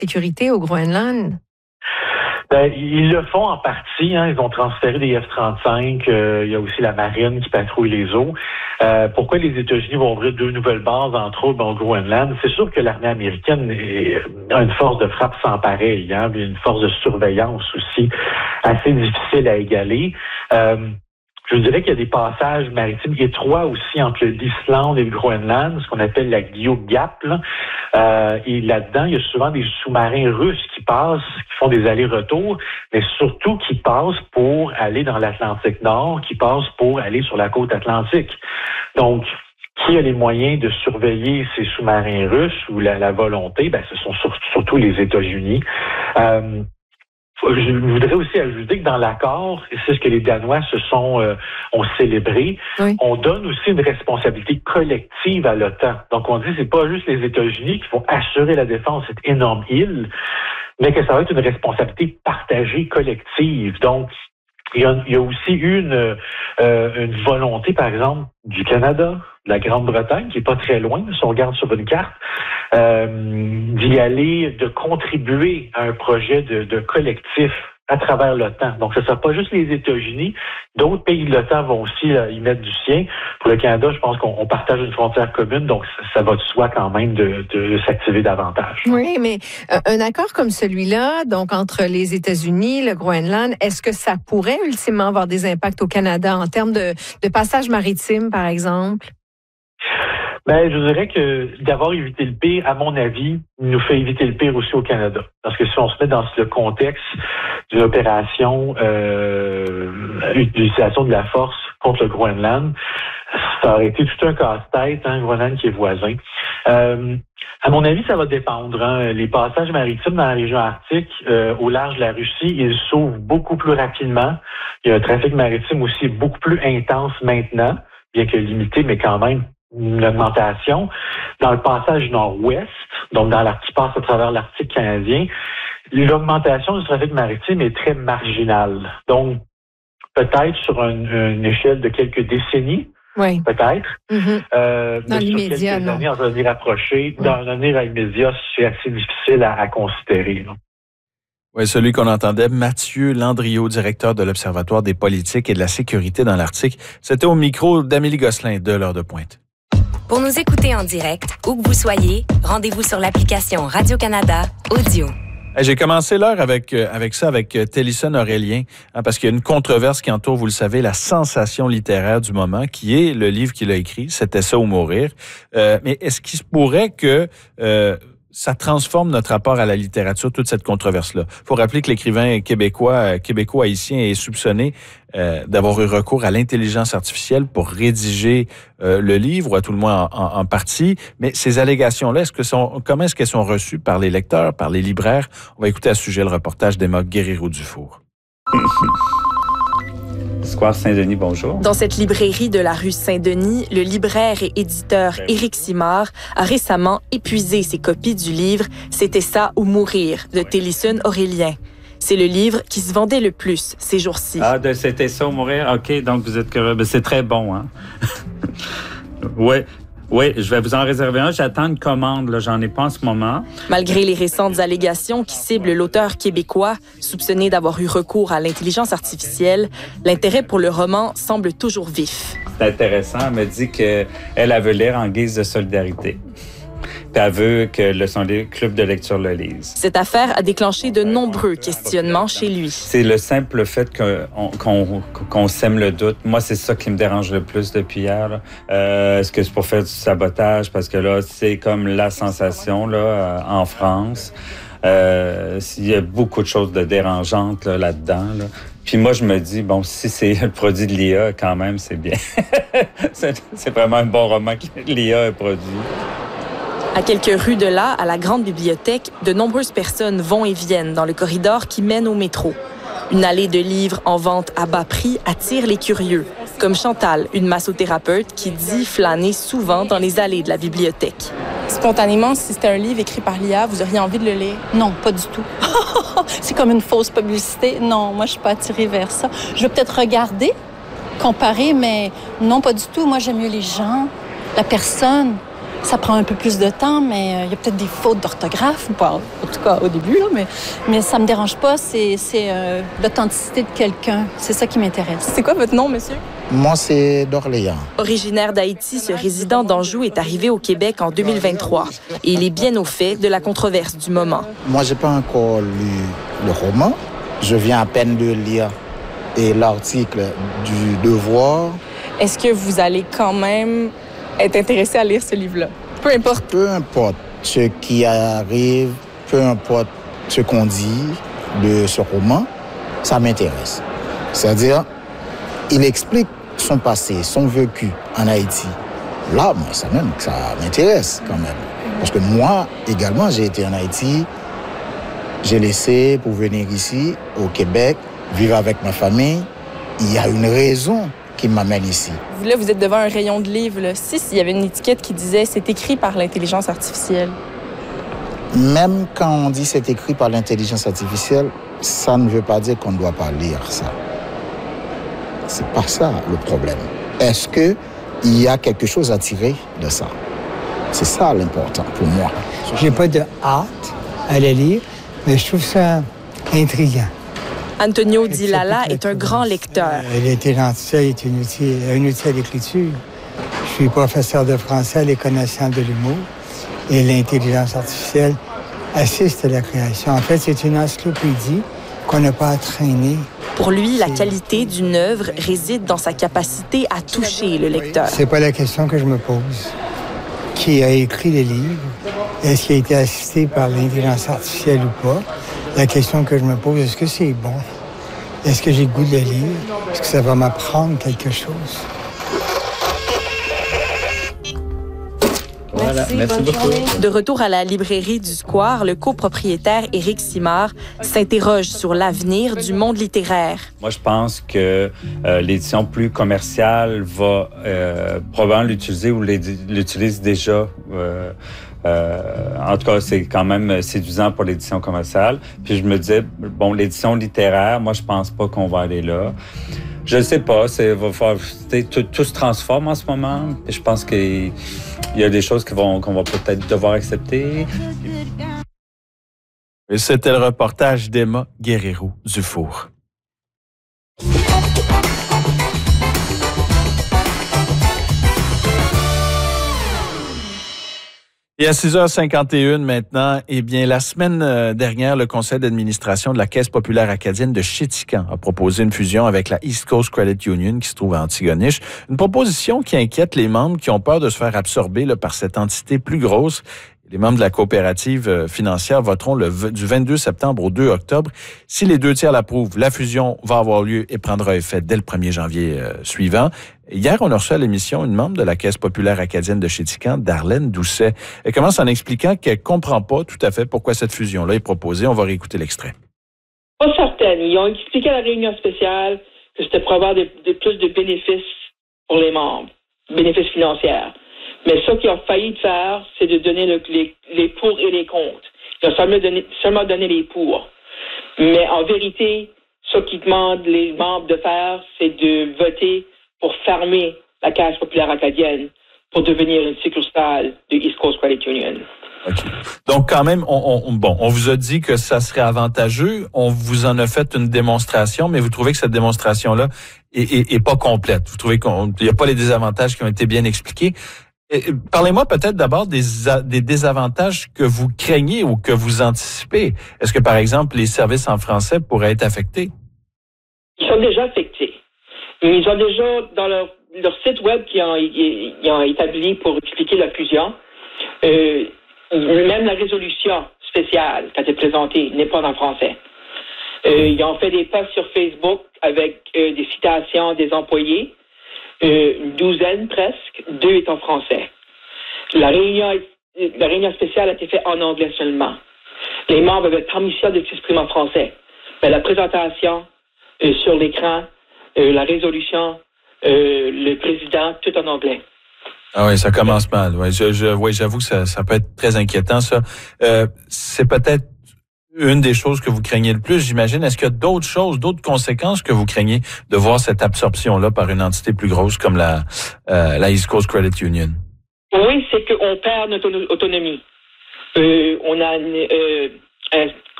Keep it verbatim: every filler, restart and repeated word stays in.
sécurité au Groenland? Ben, ils le font en partie. Hein. Ils ont transféré des F trente-cinq. Euh, il y a aussi la marine qui patrouille les eaux. Euh, pourquoi les États-Unis vont ouvrir deux nouvelles bases, entre autres, au Groenland? C'est sûr que l'armée américaine est, a une force de frappe sans pareil, hein, une force de surveillance aussi assez difficile à égaler. Euh, Je dirais qu'il y a des passages maritimes étroits aussi entre l'Islande et le Groenland, ce qu'on appelle la Guyot Gap. Là. Euh, et là-dedans, il y a souvent des sous-marins russes qui passent, qui font des allers-retours, mais surtout qui passent pour aller dans l'Atlantique Nord, qui passent pour aller sur la côte atlantique. Donc, qui a les moyens de surveiller ces sous-marins russes ou la, la volonté? Ben, ce sont sur, surtout les États-Unis. Euh, Je voudrais aussi ajouter que dans l'accord, et c'est ce que les Danois se sont euh, ont célébré, oui. On donne aussi une responsabilité collective à l'OTAN. Donc on dit c'est pas juste les États-Unis qui vont assurer la défense de cette énorme île, mais que ça va être une responsabilité partagée collective. Donc il y a, il y a aussi eu une, euh, une volonté, par exemple, du Canada, de la Grande-Bretagne, qui est pas très loin, si on regarde sur une carte, euh, d'y aller, de contribuer à un projet de, de collectif à travers l'OTAN. Donc, ce ne sera pas juste les États-Unis. D'autres pays de l'OTAN vont aussi euh, y mettre du sien. Pour le Canada, je pense qu'on on partage une frontière commune, donc ça, ça va de soi quand même de, de, de s'activer davantage. Oui, mais euh, un accord comme celui-là, donc entre les États-Unis, le Groenland, est-ce que ça pourrait ultimement avoir des impacts au Canada en termes de, de passage maritime, par exemple? Ben, je dirais que d'avoir évité le pire, à mon avis, nous fait éviter le pire aussi au Canada. Parce que si on se met dans le contexte d'une opération euh, d'utilisation de la force contre le Groenland, ça aurait été tout un casse-tête, hein, Groenland qui est voisin. Euh, à mon avis, ça va dépendre. Hein. Les passages maritimes dans la région arctique, euh, au large de la Russie, ils s'ouvrent beaucoup plus rapidement. Il y a un trafic maritime aussi beaucoup plus intense maintenant, bien que limité, mais quand même une augmentation. Dans le passage nord-ouest, donc dans l'Arctique, qui passe à travers l'Arctique canadien, l'augmentation du trafic maritime est très marginale. Donc, peut-être sur une, une échelle de quelques décennies, oui. peut-être. Mm-hmm. Euh, dans mais l'immédiat, sur quelques non. années, en avenir rapproché, oui. Dans l'avenir immédiat, c'est assez difficile à, à considérer. Non? Oui, celui qu'on entendait, Mathieu Landriot, directeur de l'Observatoire des politiques et de la sécurité dans l'Arctique. C'était au micro d'Amélie Gosselin de l'heure de pointe. Pour nous écouter en direct, où que vous soyez, rendez-vous sur l'application Radio-Canada Audio. J'ai commencé l'heure avec avec ça, avec Télisson Aurélien, hein, parce qu'il y a une controverse qui entoure, vous le savez, la sensation littéraire du moment, qui est le livre qu'il a écrit, C'était ça ou mourir. Euh, mais est-ce qu'il se pourrait que euh, ça transforme notre rapport à la littérature, toute cette controverse-là? Il faut rappeler que l'écrivain québécois, québéco-haïtien est soupçonné euh, d'avoir eu recours à l'intelligence artificielle pour rédiger euh, le livre, ou à tout le moins en, en, en partie. Mais ces allégations-là, est-ce que sont, comment est-ce qu'elles sont reçues par les lecteurs, par les libraires? On va écouter à ce sujet le reportage d'Emma Guerrero-Dufour. Square Saint-Denis, bonjour. Dans cette librairie de la rue Saint-Denis, le libraire et éditeur Éric Simard a récemment épuisé ses copies du livre « C'était ça ou mourir » de Télisson Aurélien. C'est le livre qui se vendait le plus ces jours-ci. Ah, de C'était ça ou mourir? OK, donc vous êtes curieux. Ben, c'est très bon, hein? Oui. Oui, je vais vous en réserver un. J'attends une commande, là. J'en ai pas en ce moment. Malgré les récentes allégations qui ciblent l'auteur québécois, soupçonné d'avoir eu recours à l'intelligence artificielle, l'intérêt pour le roman semble toujours vif. C'est intéressant. Elle me dit qu'elle veut lire en guise de solidarité. Puis elle veut que le, son club de lecture le lise. Cette affaire a déclenché de nombreux questionnements chez lui. C'est le simple fait qu'on, qu'on, qu'on sème le doute. Moi, c'est ça qui me dérange le plus depuis hier. Là. Euh, est-ce que c'est pour faire du sabotage? Parce que là, c'est comme la sensation là, euh, en France. Euh, il y a beaucoup de choses de dérangeantes là, là-dedans. Là. Puis moi, je me dis, bon, si c'est le produit de l'I A, quand même, c'est bien. c'est, c'est vraiment un bon roman que l'I A a produit. À quelques rues de là, à la grande bibliothèque, de nombreuses personnes vont et viennent dans le corridor qui mène au métro. Une allée de livres en vente à bas prix attire les curieux, comme Chantal, une massothérapeute qui dit flâner souvent dans les allées de la bibliothèque. Spontanément, si c'était un livre écrit par l'I A, vous auriez envie de le lire? Non, pas du tout. C'est comme une fausse publicité. Non, moi, je suis pas attirée vers ça. Je veux peut-être regarder, comparer, mais non, pas du tout. Moi, j'aime mieux les gens, la personne. Ça prend un peu plus de temps, mais il euh, y a peut-être des fautes d'orthographe, pas, en tout cas au début, là, mais, mais ça me dérange pas. C'est, c'est euh, l'authenticité de quelqu'un. C'est ça qui m'intéresse. C'est quoi votre nom, monsieur? Moi, c'est d'Orléans. Originaire d'Haïti, ce résident d'Anjou est arrivé au Québec en deux mille vingt-trois. Et il est bien au fait de la controverse du moment. Moi, j'ai pas encore lu le roman. Je viens à peine de lire et l'article du Devoir. Est-ce que vous allez quand même être intéressé à lire ce livre-là? Peu importe. Peu importe ce qui arrive, peu importe ce qu'on dit de ce roman, ça m'intéresse. C'est-à-dire, il explique son passé, son vécu en Haïti. Là, moi, ça même, ça m'intéresse quand même. Parce que moi, également, j'ai été en Haïti. J'ai laissé pour venir ici, au Québec, vivre avec ma famille. Il y a une raison qui m'amène ici. Vous, là, vous êtes devant un rayon de livres. Là. Si, s'il y avait une étiquette qui disait « c'est écrit par l'intelligence artificielle ». Même quand on dit « c'est écrit par l'intelligence artificielle », ça ne veut pas dire qu'on ne doit pas lire ça. C'est pas ça le problème. Est-ce qu'il y a quelque chose à tirer de ça? C'est ça l'important pour moi. J'ai pas de hâte à le lire, mais je trouve ça intriguant. Antonio Di Lalla est un grand lecteur. L'intelligence artificielle est un outil, un outil à l'écriture. Je suis professeur de français à l'École nationale de l'humour et l'intelligence artificielle assiste à la création. En fait, c'est une encyclopédie qu'on n'a pas à traîner. Pour lui, la qualité d'une œuvre réside dans sa capacité à toucher le lecteur. C'est pas la question que je me pose. Qui a écrit les livres? Est-ce qu'il a été assisté par l'intelligence artificielle ou pas? La question que je me pose, est-ce que c'est bon? Est-ce que j'ai le goût de le lire? Est-ce que ça va m'apprendre quelque chose? Voilà, merci, merci beaucoup. De retour à la librairie du Square, le copropriétaire Éric Simard s'interroge sur l'avenir du monde littéraire. Moi, je pense que euh, l'édition plus commerciale va euh, probablement l'utiliser ou l'utilise déjà. Euh, euh, en tout cas, c'est quand même séduisant pour l'édition commerciale. Puis je me disais, bon, l'édition littéraire, moi, je pense pas qu'on va aller là. Je ne sais pas, c'est, va faire, tout, tout se transforme en ce moment. Et je pense qu'il y a des choses qui vont, qu'on va peut-être devoir accepter. Et c'était le reportage d'Emma Guerrero-Dufour. Et à six heures cinquante et une maintenant, eh bien, la semaine dernière, le conseil d'administration de la Caisse populaire acadienne de Chéticamp a proposé une fusion avec la East Coast Credit Union qui se trouve à Antigonish. Une proposition qui inquiète les membres qui ont peur de se faire absorber là, par cette entité plus grosse. Les membres de la coopérative financière voteront le, du vingt-deux septembre au deux octobre. Si les deux tiers l'approuvent, la fusion va avoir lieu et prendra effet dès le premier janvier euh, suivant. Hier, on a reçu à l'émission une membre de la Caisse populaire acadienne de Chéticamp, Darlène Doucet. Elle commence en expliquant qu'elle ne comprend pas tout à fait pourquoi cette fusion-là est proposée. On va réécouter l'extrait. Pas certaine. Ils ont expliqué à la réunion spéciale que c'était pour avoir des, des, plus de bénéfices pour les membres, bénéfices financiers. Mais ce qu'ils ont failli faire, c'est de donner le, les, les pour et les contre. Ils ont seulement donné, seulement donné les pour. Mais en vérité, ce qu'ils demandent les membres de faire, c'est de voter pour fermer la Caisse populaire acadienne pour devenir une succursale de East Coast Credit Union. Okay. Donc, quand même, on, on, bon, on vous a dit que ça serait avantageux. On vous en a fait une démonstration, mais vous trouvez que cette démonstration-là est, est, est pas complète. Vous trouvez qu'il n'y a pas les désavantages qui ont été bien expliqués. Parlez-moi peut-être d'abord des, des désavantages que vous craignez ou que vous anticipez. Est-ce que, par exemple, les services en français pourraient être affectés? Ils sont déjà affectés. Ils ont déjà, dans leur, leur site web qu'ils ont, ils ont établi pour expliquer la fusion, euh, même la résolution spéciale qui a été présentée n'est pas en français. Euh, ils ont fait des posts sur Facebook avec euh, des citations des employés. Euh, une douzaine presque, deux est en français. La réunion, la réunion spéciale a été faite en anglais seulement. Les membres avaient permission de s'exprimer en français. Mais la présentation euh, sur l'écran, euh, la résolution, euh, le président, tout en anglais. Ah oui, ça commence mal. Ouais, je, je, ouais, j'avoue que ça, ça peut être très inquiétant, ça. Euh, c'est peut-être une des choses que vous craignez le plus, j'imagine. Est-ce qu'il y a d'autres choses, d'autres conséquences que vous craignez de voir cette absorption-là par une entité plus grosse comme la, euh, la East Coast Credit Union? Oui, c'est qu'on perd notre autonomie. Euh, on a euh, un